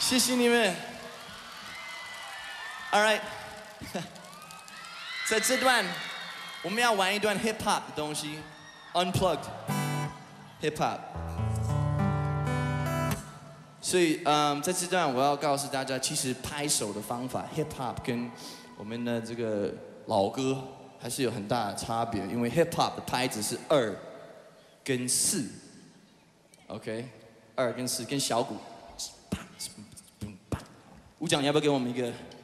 谢谢你们。All right， 在这段我们要玩一段 hip hop 的东西 ，unplugged hip hop。所以，在这段我要告诉大家，其实拍手的方法 hip hop 跟我们的这个老歌还是有很大的差别，因为 hip hop 的拍子是2跟4 ，OK， 2跟4跟小鼓。吴奖，你要不要给我们一个